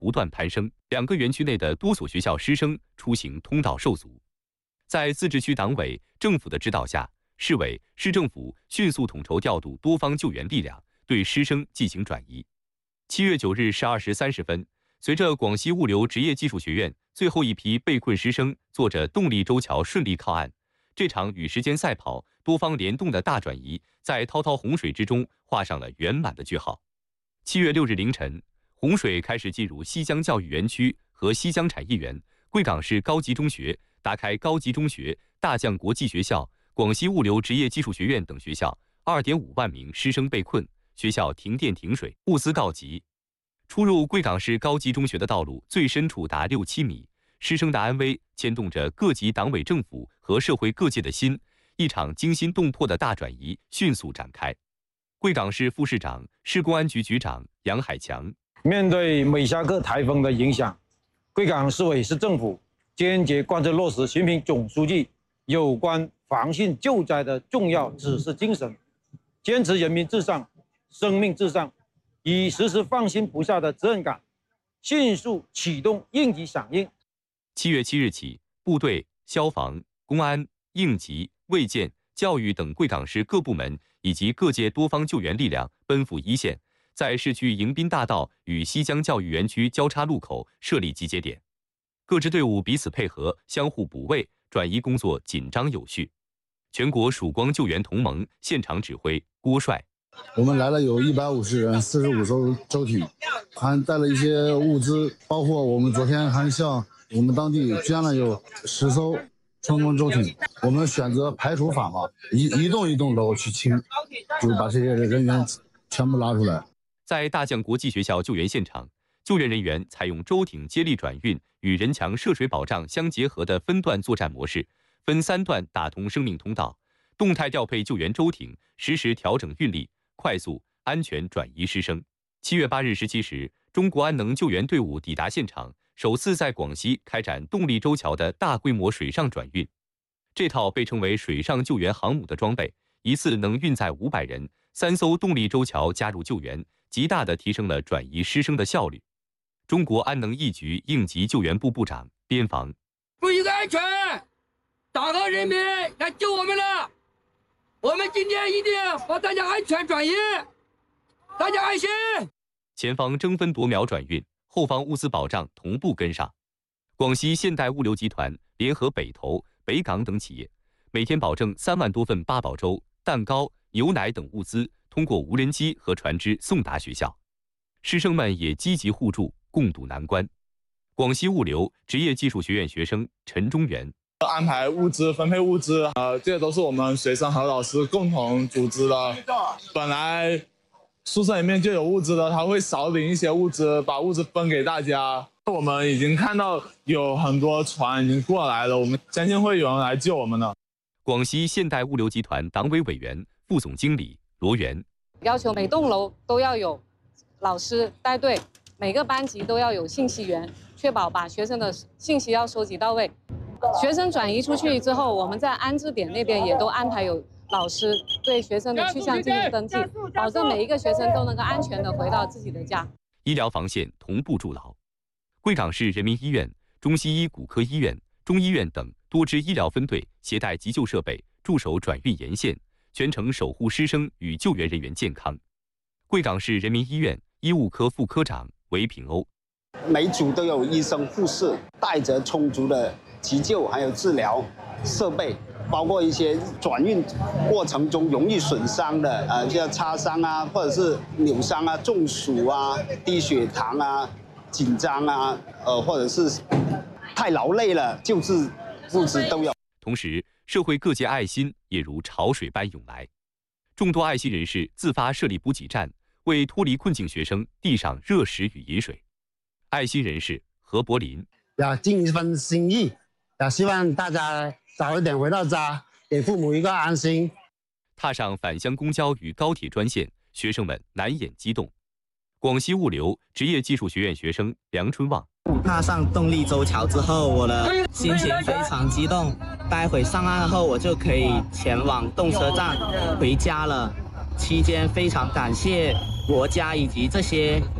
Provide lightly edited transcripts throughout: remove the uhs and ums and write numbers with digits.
不断攀升，两个园区内的多所学校师生出行通道受阻。在自治区党委、政府的指导下，市委、市政府迅速统筹调度多方救援力量，对师生进行转移。7月9日12时30分，随着广西物流职业技术学院最后一批被困师生坐着动力舟桥顺利靠岸，这场与时间赛跑、多方联动的大转移，在滔滔洪水之中画上了圆满的句号。7月6日凌晨，洪水开始进入西江教育园区和西江产业园、贵港市高级中学、达开高级中学、大将国际学校、广西物流职业技术学院等学校，2.5万名师生被困，学校停电停水，物资告急。出入贵港市高级中学的道路最深处达6-7米，师生的安危牵动着各级党委政府和社会各界的心，一场惊心动魄的大转移迅速展开。贵港市副市长、市公安局局长杨海强： 面对美沙克台风的影响，贵港市委市政府坚决贯彻落实习近平总书记有关防汛救灾的重要指示精神，坚持人民至上、生命至上，以时时放心不下的责任感，迅速启动应急响应。 7月7日起，部队、消防、公安、应急、卫健、教育等贵港市各部门以及各界多方救援力量奔赴一线，在市区迎宾大道与西江教育园区交叉路口设立集结点，各支队伍彼此配合，相互补位，转移工作紧张有序。全国曙光救援同盟现场指挥郭帅： 我们来了有150人，45艘舟艇，还带了一些物资，包括我们昨天还向我们当地捐了有10艘冲锋舟艇。我们选择排除法嘛，一栋一栋楼去清，就是把这些人员全部拉出来。 在大将国际学校救援现场，救援人员采用舟艇接力转运与人墙涉水保障相结合的分段作战模式，分3段打通生命通道，动态调配救援舟艇，实时调整运力，快速、安全转移师生。7月8日17时，中国安能救援队伍抵达现场，首次在广西开展动力舟桥的大规模水上转运。这套被称为水上救援航母的装备，一次能运载500人，3艘动力舟桥加入救援，极大地提升了转移师生的效率。中国安能一局应急救援部部长边防： 注意安全，党和人民来救我们了，我们今天一定把大家安全转移，大家安心。 前方争分夺秒转运，后方物资保障同步跟上。广西现代物流集团联合北投、北港等企业，每天保证3万多份八宝粥、蛋糕、牛奶等物资通过无人机和船只送达学校。师生们也积极互助，共度难关。广西物流职业技术学院学生陈中元： 安排物资、分配物资，这些都是我们学生和老师共同组织的。本来宿舍里面就有物资的，他会少领一些物资，把物资分给大家。我们已经看到有很多船已经过来了，我们相信会有人来救我们的。 广西现代物流集团党委委员、副总经理罗源： 要求每栋楼都要有老师带队，每个班级都要有信息员，确保把学生的信息要收集到位。学生转移出去之后，我们在安置点那边也都安排有老师对学生的去向进行登记，保证每一个学生都能够安全地回到自己的家。 医疗防线同步筑牢。贵港市人民医院、中西医骨科医院、中医院等多支医疗分队携带急救设备驻守转运沿线，全程守护师生与救援人员健康。贵港市人民医院医务科副科长韦品欧： 每组都有医生、护士，带着充足的急救还有治疗设备，包括一些转运过程中容易损伤的，像擦伤啊，或者是扭伤啊、中暑啊、低血糖啊、紧张啊，或者是太劳累了，救治物资都有。 同时，社会各界爱心也如潮水般涌来，众多爱心人士自发设立补给站，为脱离困境学生递上热食与饮水。爱心人士何柏林： 尽一份心意，希望大家早一点回到家，给父母一个安心。 踏上返乡公交与高铁专线，学生们难掩激动。广西物流职业技术学院学生梁春旺： 踏上动力舟桥之后，我的心情非常激动。待会上岸后，我就可以前往动车站回家了。期间非常感谢国家以及这些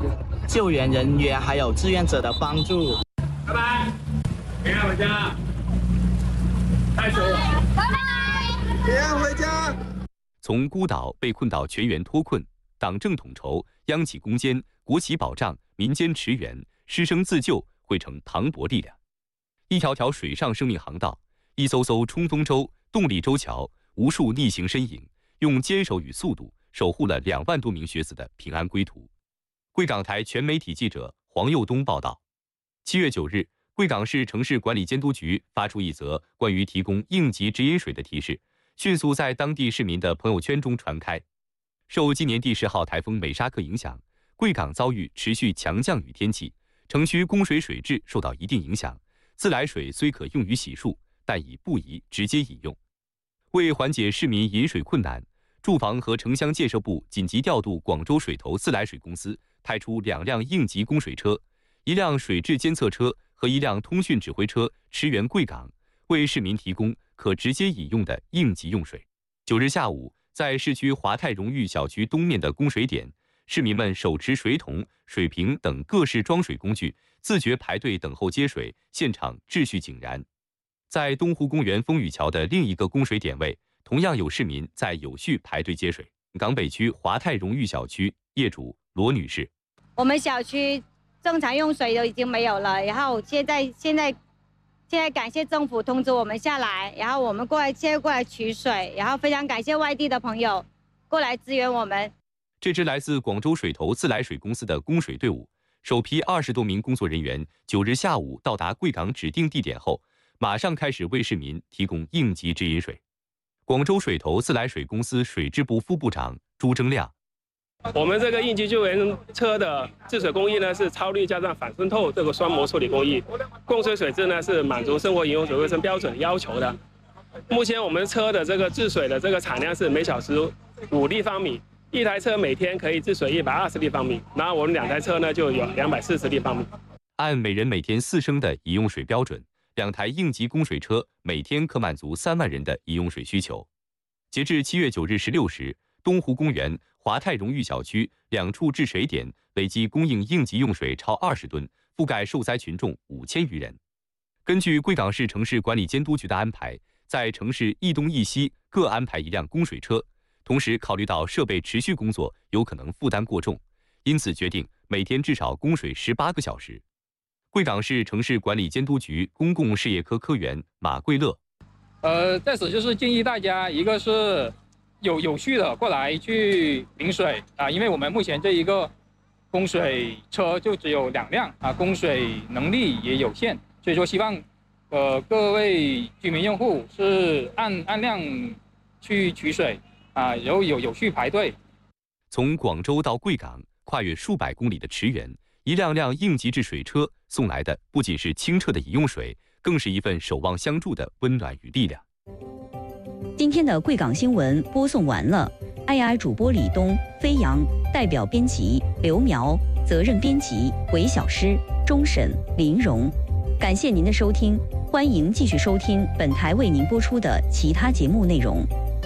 救援人员还有志愿者的帮助。 拜拜，平安回家。太熟了，拜拜， 平安回家。 从孤岛被困到全员脱困，党政统筹，央企攻坚，国企保障，民间驰援，师生自救，汇成磅礴力量。一条条水上生命航道，一艘艘冲锋舟、动力舟桥，无数逆行身影，用坚守与速度守护了2万多名学子的平安归途。贵港台全媒体记者黄佑东报道。7月9日，贵港市城市管理监督局发出一则关于提供应急直饮水的提示，迅速在当地市民的朋友圈中传开。受今年第10号台风美沙克影响，贵港遭遇持续强降雨天气，城区供水水质受到一定影响。自来水虽可用于洗漱，但已不宜直接饮用。为缓解市民饮水困难，住房和城乡建设部紧急调度广州水头自来水公司，派出2辆应急供水车、1辆水质监测车和1辆通讯指挥车驰援贵港，为市民提供可直接饮用的应急用水。9日下午，在市区华泰荣誉小区东面的供水点，市民们手持水桶、水瓶等各式装水工具，自觉排队等候接水，现场秩序井然。在东湖公园风雨桥的另一个供水点位，同样有市民在有序排队接水。港北区华泰荣誉小区业主罗女士： 我们小区正常用水都已经没有了，然后现在感谢政府通知我们下来，然后我们现在过来取水，然后非常感谢外地的朋友过来支援我们。 这支来自广州水头自来水公司的供水队伍，首批20多名工作人员9日下午到达贵港指定地点后，马上开始为市民提供应急直饮水。广州水头自来水公司水质部副部长朱征亮： 我们这个应急救援车的制水工艺呢是超滤加上反渗透这个双模处理工艺，供水水质呢是满足生活饮用水卫生标准要求的。目前我们车的这个制水的这个产量是每小时5立方米。一台车每天可以制水120立方米，然后我们2台车呢就有240立方米。 按每人每天4升的饮用水标准，2台应急供水车每天可满足3万人的饮用水需求。截至7月9日16时，东湖公园、华泰荣誉小区2处制水点累计供应应急用水超20吨，覆盖受灾群众5000余人。根据贵港市城市管理监督局的安排，在城市一东一西各安排1辆供水车。同时考虑到设备持续工作有可能负担过重，因此决定每天至少供水18个小时。贵港市城市管理监督局公共事业科科员马桂乐： 在此就是建议大家，一个是有序的过来去领水啊，因为我们目前这一个供水车就只有2辆啊，供水能力也有限，所以说希望各位居民用户是按量去取水。然后有序排队。 从广州到贵港，跨越数百公里的驰援，一辆辆应急制水车送来的不仅是清澈的饮用水，更是一份守望相助的温暖与力量。 今天的贵港新闻播送完了，IR 主播李东、飞扬，代表编辑刘苗，责任编辑韦小诗、钟审、林荣。感谢您的收听，欢迎继续收听本台为您播出的其他节目内容。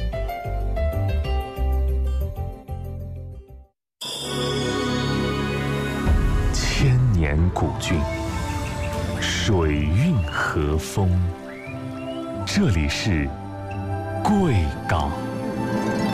千年古郡，水韵和风，这里是贵港。